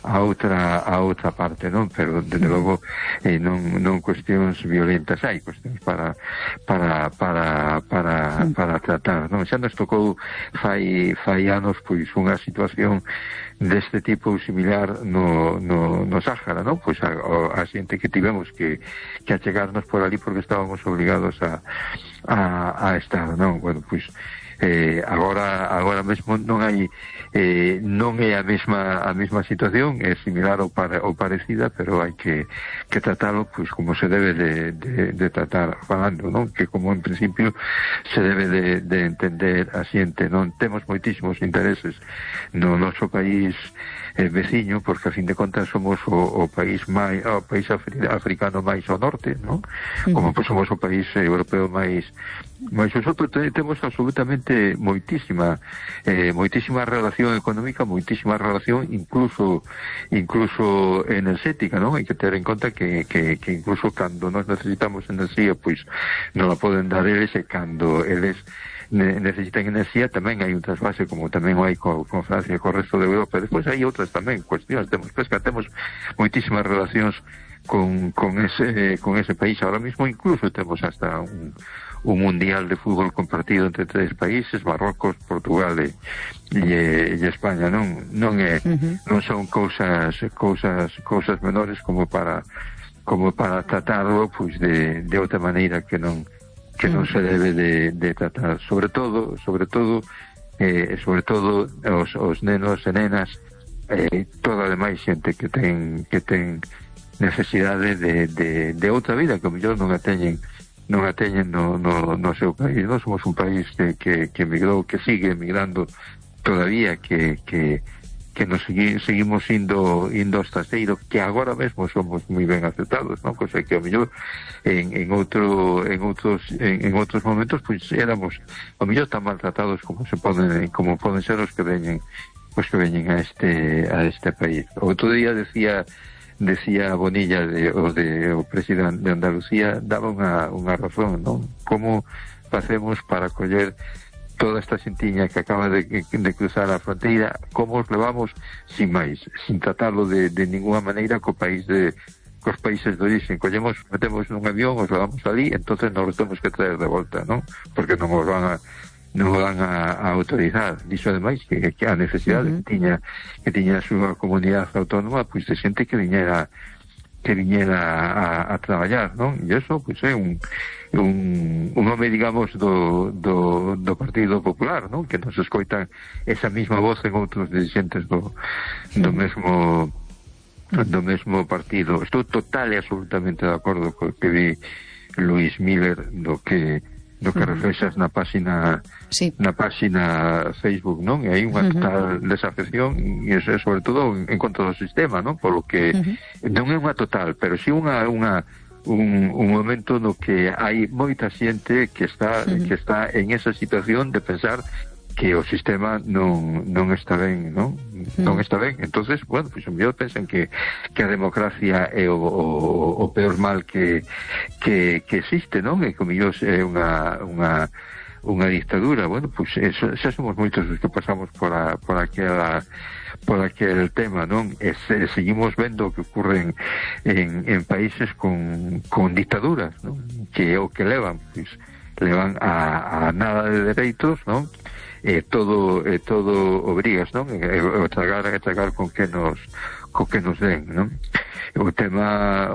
outra parte, non? Pero desde logo non cuestións violentas, hai cuestións para tratar, non? Xa nos tocou fai anos pois unha situación deste tipo similar no Sáhara, non? Pois a xente que tivemos que achegarnos por ali porque estábamos obligados a estar, non? Bueno, pois agora mesmo non hai non é a mesma situación, é similar ou parecida, pero hai que tratarlo pois como se debe de tratar falando, non? Que como en principio se debe de entender a xente, non? Temos moitísimos intereses no noso país veciño, porque a fin de contas somos o país africano máis ao norte, non? Como pois somos o país europeo máis nosotros temos absolutamente moitísima relación económica, moitísima relación incluso enerxética, non? Hai que ter en conta que incluso cando nós necesitamos enerxía, pois non a poden dar eles, e cando eles necesitan enerxía tamén hai un trasvase, como tamén hai con Francia e co resto de Europa. Despois hai outras tamén cuestións, temos pesca, temos moitísimas relacións con ese país. Ahora mismo incluso temos hasta un mundial de fútbol compartido entre 3 países, Marrocos, Portugal e España, non son cousas menores como para tratarlo pois de outra maneira que non se debe de tratar, sobre todo os nenos e nenas, toda a demais xente que ten necesidade de outra vida que ao mellor non a teñen no seu país. Nós somos un país que emigrou, que sigue emigrando todavía, que nos seguimos indo ao traseiro, que agora mesmo somos moi ben aceptados, non? Cosa que ao mellor en outros momentos pois éramos ao mellor tan maltratados como poden ser os que veñen a este país. Outro día decía Bonilla, o presidente de Andalucía, daba unha razón, non? Como facemos para coller toda esta xentiña que acaba de cruzar a fronteira, como os levamos sin máis, sin tratarlo de ninguna maneira cos países de origen. Metemos nun avión, os levamos ali, entonces nos temos que traer de volta, non? Porque non os van a autorizar. Dixo ademais que a necesidade que tiña a súa comunidade autónoma pois de xente que viñera a traballar, non? E iso pois é un home, digamos, do Partido Popular, non? Que nos escoitan esa mesma voz en outros dirigentes do mesmo partido. Estou total e absolutamente de acordo co que di Luis Miller do que reflexas na páxina Facebook, non? E hai unha total desafección, e iso é sobre todo en contra do sistema, non? Polo que non é unha total, pero si un momento no que hai moita xente que está en esa situación de pensar que o sistema non está ben, non? Non está ben. Entonces, bueno, pois mellor pensan que a democracia é o peor mal que existe, non? E que mellor é unha dictadura. Bueno, pois xa somos moitos os que pasamos por aquel tema, non? E seguimos vendo o que ocurre en países con dictaduras, non? Que o que levan a nada de dereitos, non? Todo obrigas, non? O tragar con que nos den, non? O tema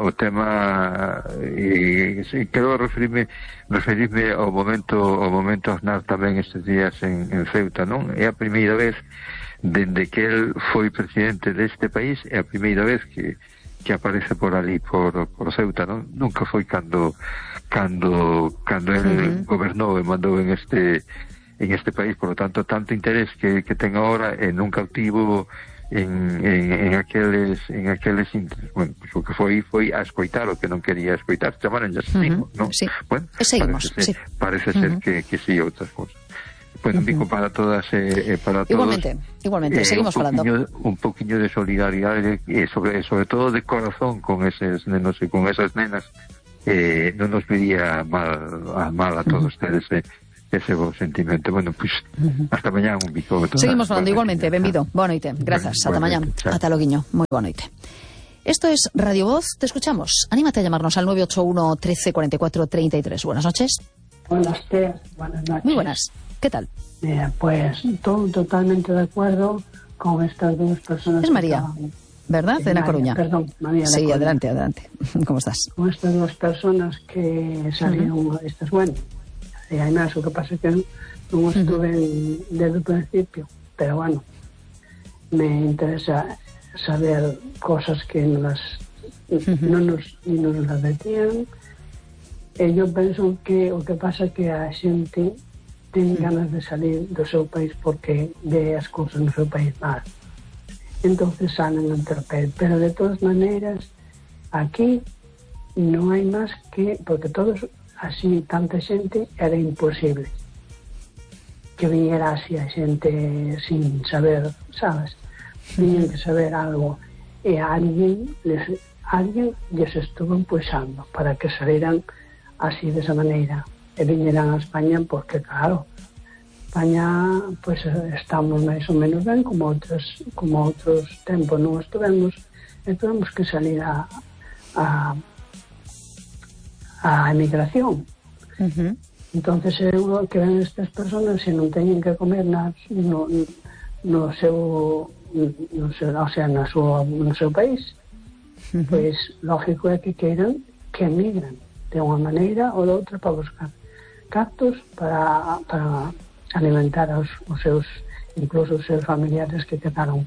quero referirme ao momento Aznar tamén estes días en Ceuta, non? É a primeira vez dende que el foi presidente deste país, é a primeira vez que aparece por ali, por Ceuta, non? Nunca foi cando el gobernou e mandou en este país, por lo tanto, tanto interés que ten ahora nunca obtivo en aqueles bueno, pues o que foi a escoitar o que non quería escoitar, chamaron ya así, non? Sí. Bueno, seguimos, parece ser que sí, outras cosas. Bueno, digo, para todas para todos. Igualmente, seguimos falando. Un poquinho de solidaridade, sobre todo de corazón con eses nenos e con esas nenas, non nos pedía mal a todos ustedes, ese bo sentimento. Bueno, pois hasta mañá un bico. Seguimos falando igualmente, benvido. Boa noite. Grazas. Ata mañá. Ata loguiño. Moi boa noite. Esto es Radio Voz, te escuchamos. Anímate a llamarnos al 981 13 44 33. Buenas noches. Buenas noches. Muy buenas. ¿Qué tal? Pues totalmente de acuerdo con estas dos personas. Es María, ¿verdad? De La Coruña. Perdón, María. Sí, adelante. ¿Cómo estás? Con estas dos personas que salieron a estas, bueno, hay más, lo que pasa es que no estuve desde el principio, pero bueno, me interesa saber cosas que no nos advertían. Eu penso que o que pasa é que a xente ten ganas de salir do seu país porque ve as cousas no seu país mal. Entonces salen a interpel. Pero de todas maneiras, aquí non hai máis que... Porque todos, así, tanta xente, era imposible que viniera así a xente sin saber, sabes? Tienen que saber algo, e alguien les estuvo impulsando para que salieran así de esa maneira e vinieran a España, porque claro, España pues estamos máis ou menos ben como outros tempos non estuvemos, e tuvemos que salir a emigración. Entonces eu que ven estas personas se non teñen que comer no seu país, pois lógico é que queiran que emigran de unha maneira ou de outra para buscar cartos para alimentar os seus, incluso os seus familiares que quedaron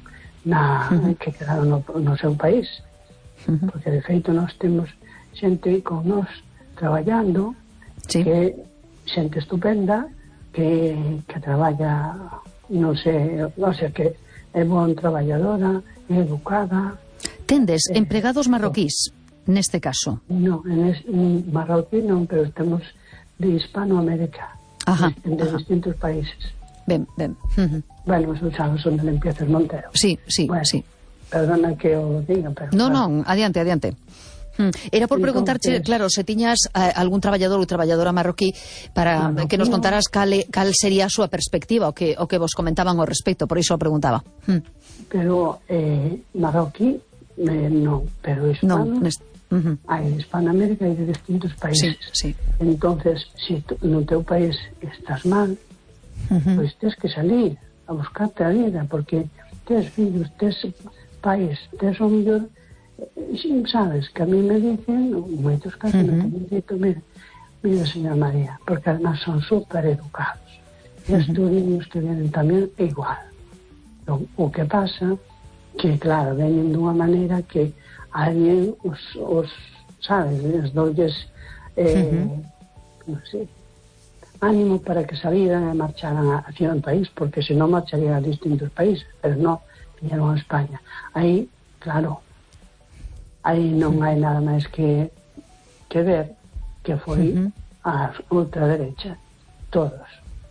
no seu país, porque de feito nós temos xente con nós traballando, que xente estupenda que traballa, non sei, o sea que é bon traballadora, é educada. Tendes empregados marroquís, neste caso? Non, en marroquí non, pero temos de Hispanoamérica, de distintos países. Ben. Bueno, os usados son de Limpiezas Montero. Sí. Perdona que o diga, pero... Non, adiante. Era por preguntarche, claro, se tiñas algún traballador ou traballadora marroquí para que nos contaras cal sería a súa perspectiva, o que vos comentaban ao respecto, por iso o preguntaba. Pero marroquí non, pero hispano hai Hispanoamérica e de distintos países. Sí. Entonces, se no teu país estás mal, pois tens que salir a buscarte a vida, porque tes fillos, tes pais, tes o mellor. Sabes, que a mí me dicen, moitos casos me teñen dito, mira, señora María, porque además son super educados, e os niños que vienen tamén igual. O que pasa que, claro, veñen dunha maneira que alguén os sabes, les dolles non sei, ánimo para que salieran e marcharan hacia un país, porque se non marcharían a distintos países, pero non, viñeron a España. Aí, claro, aí non hai nada máis que ver que foi a ultraderecha, todos,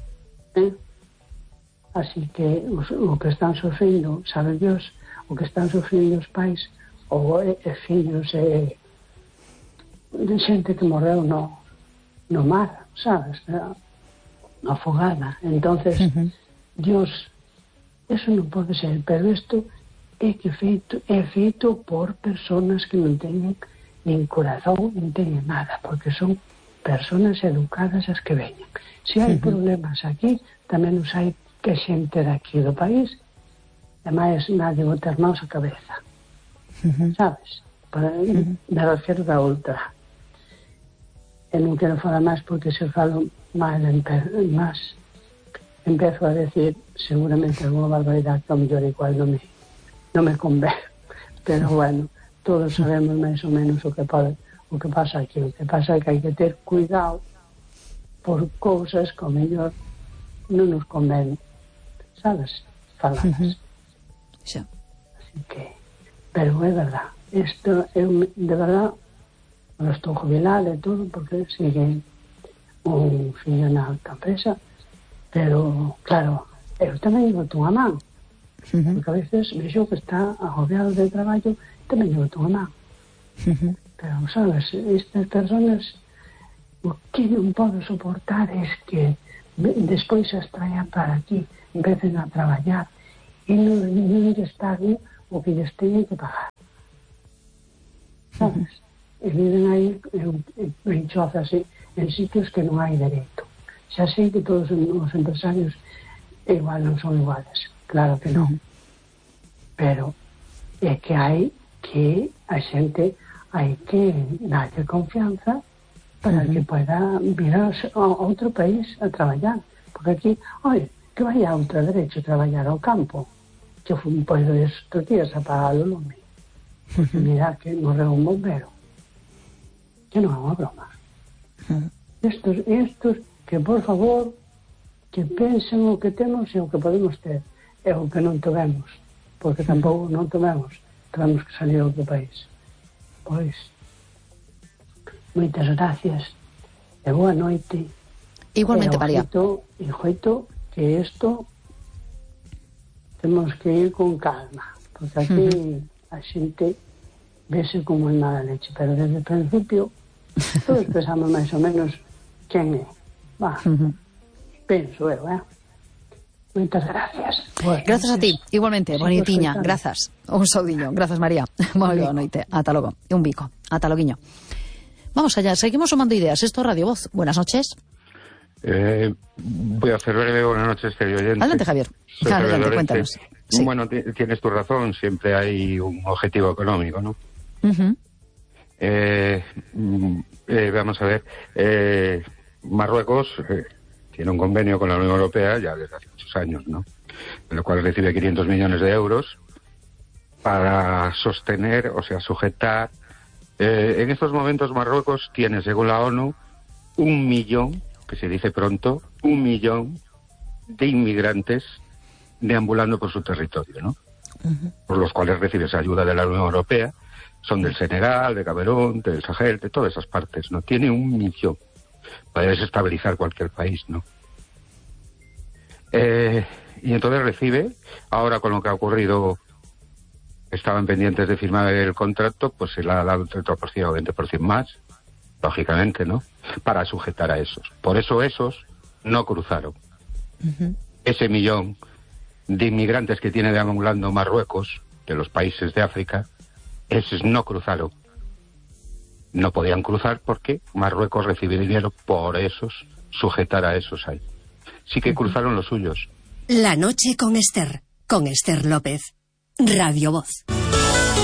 así que o que están sofrindo, sabe Dios, o que están sofrindo os pais ou fillos de xente que morreu no mar, sabes, na afogada. Entonces Dios, eso non pode ser, pero isto é feito por personas que non teñen nin corazón, non teñen nada, porque son personas educadas as que veñen. Se hai problemas aquí, tamén os hai que xente daqui do país, e máis nadie botar as mãos a cabeza, sabes? Para me refiro da outra. E non quero falar máis porque se falo máis empezo a decir seguramente alguna barbaridade que ao mellor igual non me convén, pero bueno, todos sabemos máis ou menos o que pasa aquí. O que pasa é que hai que ter cuidado por cousas que ao mellor non nos convén, sabes, faladas. Xa. Así que, pero é verdad, isto eu de verdad non estou jubilada e todo porque sigue un fillo na alta empresa, pero claro, eu tamén boto unha man, porque a veces vexo que está agobiado de traballo, tamén boto unha man. Pero sabes, estas personas o que non podo soportar é que despois as traen para aquí, empecen a traballar e non lles paguen o que lles teñen que pagar, sabes? E viven aí en chozas en sitios que non hai dereito. Xa sei que todos os empresarios igual non son iguales, claro que non, pero é que hai que a xente hai que darlle confianza para que pueda vir a outro país a traballar, porque aquí, que vai a outra derecho a traballar ao campo, que foi un pois estes días a pagar o lume, porque mira que morreu un bombero, que non é unha broma. Estos que por favor que pensen o que temos e o que podemos ter e o que non tovemos, porque tampouco non tovemos que salir a outro país. Pois moitas gracias e boa noite. Igualmente, María. E joito que isto temos que ir con calma, porque aquí a xente vese como en mala leche, pero desde o principio todos pensamos máis ou menos quen é. Penso eu, Moitas gracias. Gracias a ti, igualmente, bonitiña, grazas. Un saudiño, grazas María. Moi boa noite, ata logo. E un bico, ata loguiño. Vamos allá, seguimos sumando ideas. Esto es Radio Voz. Buenas noches. Voy a hacer breve. Buenas noches, querido oyente. Adelante, Javier. Adelante, cuéntanos. Sí. Bueno, tienes tu razón, siempre hay un objetivo económico, ¿no? Vamos a ver. Marruecos tiene un convenio con la Unión Europea ya desde hace muchos años, ¿no? En el cual recibe 500 millones de euros para sostener, o sea, sujetar. En estos momentos Marruecos tiene, según la ONU, 1 millón, que se dice pronto, 1 millón de inmigrantes deambulando por su territorio, ¿no? Por los cuales recibe esa ayuda de la Unión Europea. Son del Senegal, de Camerún, del Sahel, de todas esas partes, ¿no? Tiene 1 millón para desestabilizar cualquier país, ¿no? Y entonces recibe, ahora con lo que ha ocurrido, estaban pendientes de firmar el contrato, pues se le ha dado un 30% o 20% más, lógicamente, ¿no? Para sujetar a esos. Por eso esos no cruzaron. Ese millón de inmigrantes que tiene deambulando Marruecos, de los países de África, esos no cruzaron. No podían cruzar porque Marruecos recibe dinero por esos, sujetar a esos ahí. Sí que cruzaron los suyos. La noche con Esther López. Radio Voz.